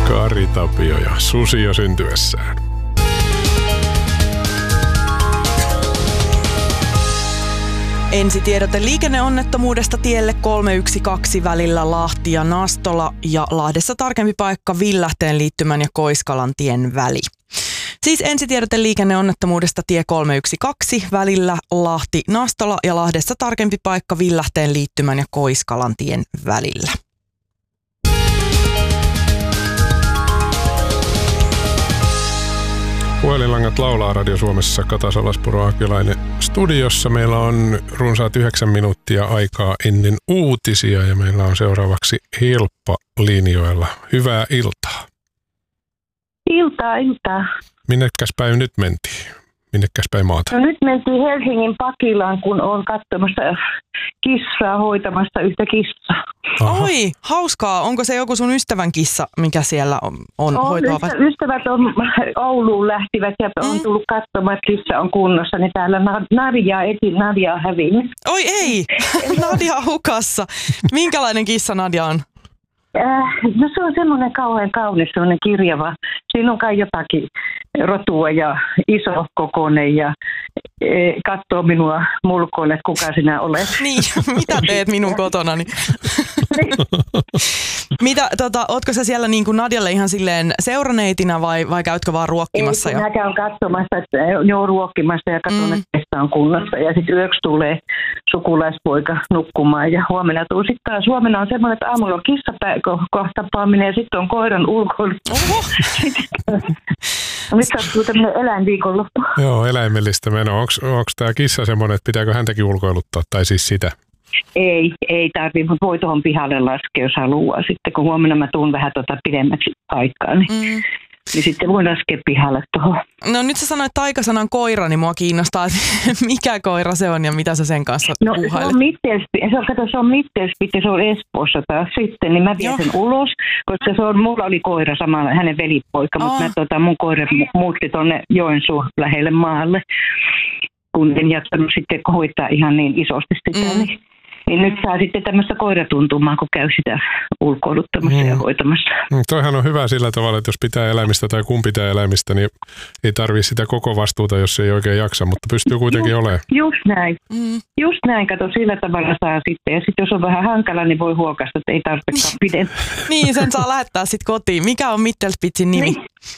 Kari Tapio ja susi jo syntyessään. Ensitiedote liikenneonnettomuudesta tielle 312 välillä Lahti ja Nastola ja Lahdessa tarkempi paikka Villähteen liittymän ja Koiskalan tien väli. Siis ensitiedote liikenneonnettomuudesta tie 312 välillä Lahti, Nastola ja Lahdessa tarkempi paikka Villähteen liittymän ja Koiskalan tien välillä. Puhelinlangat laulaa Radio Suomessa. Kata Salaspuro Akilainen studiossa. Meillä on runsaat 9 minuuttia aikaa ennen uutisia ja meillä on seuraavaksi Hilppa linjoilla. Hyvää iltaa. Iltaa. Minnekäs päin nyt mentiin? Minnekäs päin maata? No nyt mentiin Helsingin Pakilaan, kun on katsomassa kissaa, hoitamassa yhtä kissaa. Aha. Oi, hauskaa. Onko se joku sun ystävän kissa, mikä siellä on hoitoa? Ystävät on Ouluun lähtivät ja on tullut katsomaan, että kissa on kunnossa. Niin täällä Nadia on hävinnyt. Oi ei, Nadia on hukassa. Minkälainen kissa Nadia on? No se on semmoinen kauhean kaunis, semmoinen kirjava. Siinä on kai jotakin rotua ja iso kokoinen ja katsoo minua mulkoille, että kuka sinä olet. Niin, mitä teet minun kotonani? Ootko sä siellä niin kuin Nadialle ihan silleen seuraneitina vai käytkö vaan ruokkimassa? Ei, kun mä käyn katsomassa, että joo ruokkimassa ja katson, että kessa on kunnossa. Ja sitten yöksi tulee sukulaispoika nukkumaan ja huomenna tuu sitten taas. Huomenna on semmoinen, että aamulla on kissakohtapaaminen ja sitten on koiran ulkoilu. Oho! Nyt sattuu tämmöinen eläinviikonloppu. Joo, eläimellistä menoa. Onko tämä kissa semmoinen, että pitääkö häntäkin ulkoiluttaa tai siis sitä? Ei tarvitse, mutta voi tuohon pihalle laskea, jos haluaa. Sitten kun huomenna mä tuun vähän pidemmäksi aikaa, niin sitten voin laskea pihalle tuohon. No nyt sä sanoit taikasanan koira, niin mua kiinnostaa, mikä koira se on ja mitä sä sen kanssa puuhailet. Se on Mittelspit ja se on Espoossa taas sitten, niin mä vien sen ulos, koska mulla oli koira samalla, hänen velipoika, mutta mun koira muutti tuonne Joensuun lähelle maalle, kun en jatkanut sitten hoitaa ihan niin isosti sitä, niin nyt saa sitten tämmöistä koiratuntumaa, kun käy sitä ulkoiluttamassa ja hoitamassa. Toihan on hyvä sillä tavalla, että jos pitää eläimistä tai kun pitää eläimistä, niin ei tarvitse sitä koko vastuuta, jos ei oikein jaksa, mutta pystyy kuitenkin olemaan. Just näin. Just näin, kato, sillä tavalla saa sitten. Ja sitten jos on vähän hankala, niin voi huokasta, että ei tarvitsekaan pidempään. Niin, sen saa lähettää sitten kotiin. Mikä on Mittelspitsin nimi?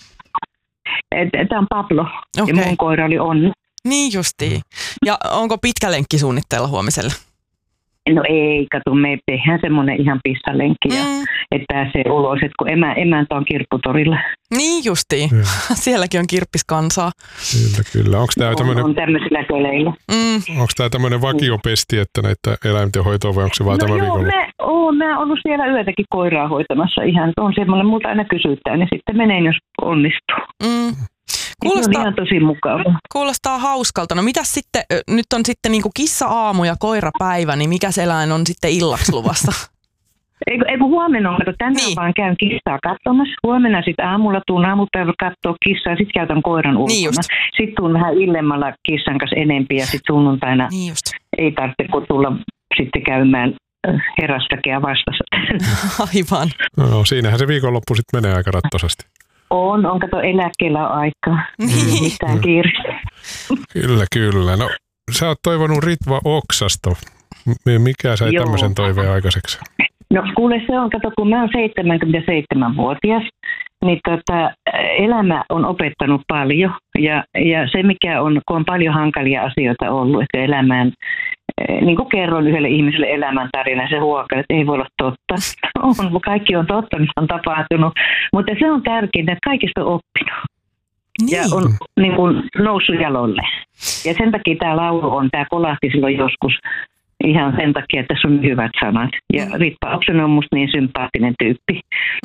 Niin. Tämä on Pablo ja mun koira oli Onni. Niin justiin. Ja onko pitkä lenkki suunnitteilla huomiselle? No ei, kato, me tehdään semmoinen ihan pissalenkki, että pääsee ulos, että kun emäntä on kirpputorilla. Niin justiin. Sielläkin on kirppiskansaa. Kyllä. Onko tämä tämmöinen... On tämmöisillä köleillä. Onko tämä tämmöinen vakiopesti, että näitä eläinten hoitoa vai onko se vaan tämä viikolla? Mä oon ollut siellä yötäkin koiraa hoitamassa ihan. On semmoinen, multa aina kysytään, niin sitten menen, jos onnistuu. Kuulostaa, on ihan tosi mukava. Kuulostaa hauskalta. No mitäs sitten, nyt on sitten niin kuin kissa-aamu ja koirapäivä, niin mikäs eläin on sitten illaksi luvassa? Ei kun huomenna on, tänään vaan käyn kissaa katsomassa. Huomenna sitten aamulla tuun aamupäivällä katsoa kissaa, sitten käytän koiran ulkona. Niin sitten tuun vähän illemmalla kissan kanssa enempi ja sitten sunnuntaina ei tarvitse kun tulla sitten käymään herrasväkeä vastassa. Aivan. No siinähän se viikonloppu sitten menee aika rattosasti. On kato eläkkeellä aikaa. Mitään kiirettä. Kyllä. No sä oot toivonut Ritva Oksasta. Mikä sai tämmöisen toiveen aikaiseksi? No kuule se on, kato kun mä oon 77-vuotias, niin elämä on opettanut paljon ja se mikä on, kun on paljon hankalia asioita ollut, että elämään, niin kuin kerron yhdelle ihmiselle elämäntarina, se huokaa, että ei voi olla totta. Kaikki on totta, mitä on tapahtunut, mutta se on tärkeintä, että kaikista on oppinut. Niin. Ja on niin kuin noussut jalolle. Ja sen takia tämä laulu on, tämä kolahti silloin joskus ihan sen takia, että tässä on hyvät sanat. Ja Ritva Oksanen on musta niin sympaattinen tyyppi.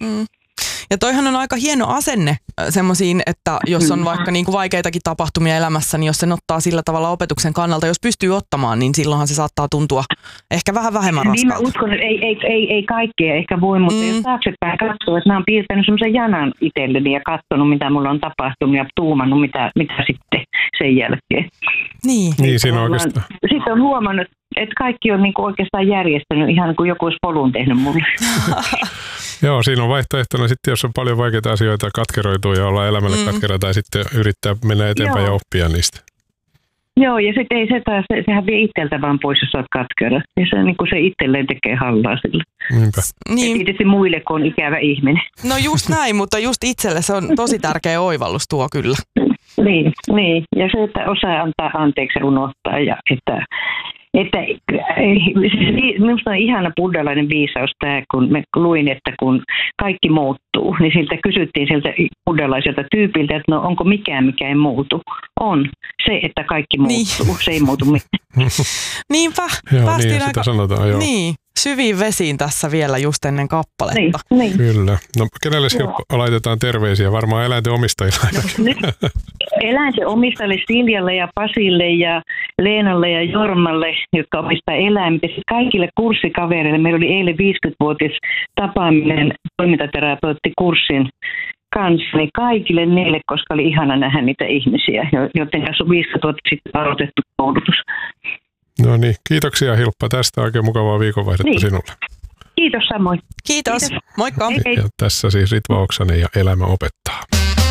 Ja toihan on aika hieno asenne semmoisiin, että jos on vaikka niin kuin vaikeitakin tapahtumia elämässä, niin jos sen ottaa sillä tavalla opetuksen kannalta, jos pystyy ottamaan, niin silloinhan se saattaa tuntua ehkä vähän vähemmän raskalta. Niin mä uskon, että ei kaikkea ehkä voi, mutta jos taaksepäin katsoo, että mä oon piirtänyt semmoisen janan itselleni ja katsonut, mitä mulla on tapahtunut ja tuumannut, mitä sitten sen jälkeen. Niin siinä oikeastaan. Sitten on huomannut, että kaikki on niinku oikeastaan järjestänyt ihan kuin joku olisi polun tehnyt mulle. Joo, siinä on vaihtoehtona sitten, jos on paljon vaikeita asioita, katkeroituu ja olla elämälle katkera tai sitten yrittää mennä eteenpäin ja oppia niistä. Joo, ja sitten ei sehän vie itseltä vaan pois, jos olet katkera. Ja se, niin kuin se itselleen tekee hallaa sille. Niinpä. Niin. Tietysti muille, kun on ikävä ihminen. No just näin, mutta just itselle se on tosi tärkeä oivallus tuo kyllä. Niin. Ja se, että osaa antaa anteeksi ja unohtaa. Ja että minusta on ihana buddhalainen viisaus tämä, kun me luin, että kun kaikki muuttuu, niin siltä kysyttiin siltä buddhalaiselta tyypiltä, että no onko mikään, mikä ei muutu. On se, että kaikki muuttuu, niin. Se ei muutu mitään. Niinpä. Joo, päästiin niin sitä sanotaan, joo. Niin, syviin vesiin tässä vielä just ennen kappaletta. Niin. Kyllä. No kenelle laitetaan terveisiä? Varmaan eläinten omistajille ainakin. Eläinten omistajille Siljalle ja Pasille ja Leenalle ja Jormalle, jotka omistaa eläimiä. Sitten kaikille kurssikavereille. Meillä oli eilen 50-vuotis tapaaminen toimintaterapeuttikurssin kanssa, niin kaikille niille, koska oli ihana nähdä niitä ihmisiä, joten kanssa on 50 vuotta sitten aloitettu koulutus. No niin, kiitoksia Hilppa tästä. Oikein mukavaa viikonvaihdetta sinulle. Kiitos samoin. Kiitos. Moikka. Hei. Ja tässä siis Ritva Oksanen ja elämäopettaja.